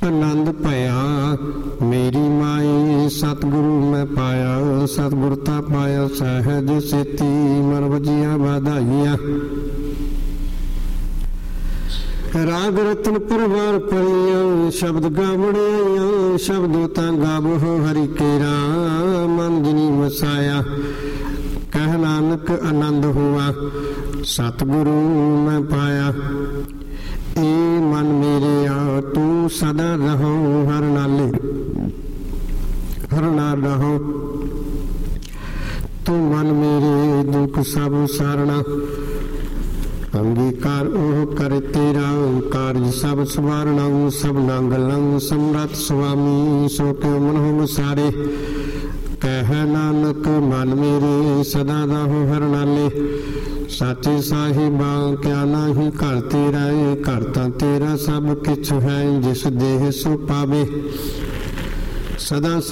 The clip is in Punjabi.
ਆਨੰਦ ਭਇਆ ਮੇਰੀ ਮਾਈ ਸਤਿਗੁਰੂ ਮੈਂ ਪਾਇਆ। ਸਤਿਗੁਰਤਾ ਪਾਇਆ ਸਹਿਜ ਸੇਤੀ ਮਨ ਵਜੀਆਂ ਵਧਾਈਆਂ। ਰਾਗ ਰਤਨ ਪਰਵਾਰ ਪੜੀਆਂ ਸ਼ਬਦ ਗਾਵਣ ਆਈਆਂ। ਸ਼ਬਦੋ ਤਾਂ ਗਾਵੋ ਹਰਿ ਕੇਰਾ ਮਨ ਜਿਨੀ ਵਸਾਇਆ। ਕਹਿ ਨਾਨਕ ਆਨੰਦ ਹੋਆ ਸਤਿਗੁਰੂ ਮੈਂ ਪਾਇਆ। ਏ ਮਨ ਮੇਰੇ ਆ ਤੂੰ ਸਦਾ ਰਹੋ ਹਰ ਨਾਲੇ ਹਰ ਨਾਲ ਰਹੋ। ਤੂੰ ਮਨ ਮੇਰੇ ਦੁੱਖ ਸਭ ਸਾਰਣਾ। ਅੰਗੀਕਾਰ ਉਹ ਕਰ ਤੇਰਾ ਕਾਰਜ ਸਭ ਸਵਾਰਣਾ। ਸਭਨਾ ਗੱਲਾਂ ਸਮਰੱਥ ਸੁਆਮੀ ਸੋ ਕਿਉ ਮਨਹੁ ਵਿਸਾਰੇ। ਕਹਿ ਨਾਨਕ ਮਨ ਮੇਰੇ ਸਦਾ ਰਹੋ ਹਰ ਨਾਲੇ। ਸਾਚੇ ਸਾਹਿਬਾ ਕਿਆ ਨਾਹੀ ਘਰ ਤੇਰਾ ਏ ਘਰ ਤਾਂ ਤੇਰਾ ਸਭ ਕਿਛੁ ਹੈ। ਜਿਸ ਦੇਹ ਸੋ ਪਾਵੇ ਸਦਾ